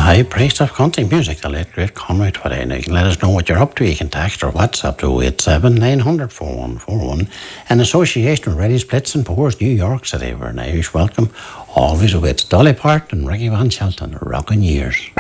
high priest of country music, the late great Conrad Twilane. You can let us know what you're up to. You can text or WhatsApp to 087 900 4141 in association with Ready Splits and Pours, New York City, where an Irish welcome always awaits. Dolly Parton and Ricky Van Shelton, rocking years.